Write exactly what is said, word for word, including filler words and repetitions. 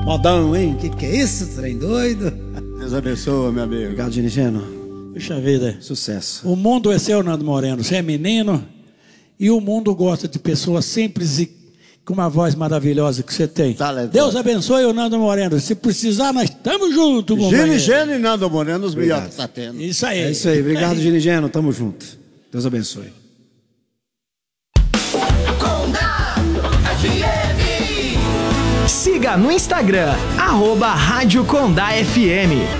Modão, hein? Que que é isso, trem doido? Deus abençoe, meu amigo. Obrigado, Ginigeno. Puxa vida. Sucesso. O mundo é seu, Nando Moreno. Você é menino e o mundo gosta de pessoas simples e com uma voz maravilhosa que você tem. Talentoso. Deus abençoe o Nando Moreno. Se precisar, nós estamos juntos, companheiro. Ginigeno e Nando Moreno, os melhores que tá tendo. Isso aí. É isso aí. Obrigado, Ginigeno. Tamo junto. Deus abençoe. Siga no Instagram, arroba Rádio Condá F M.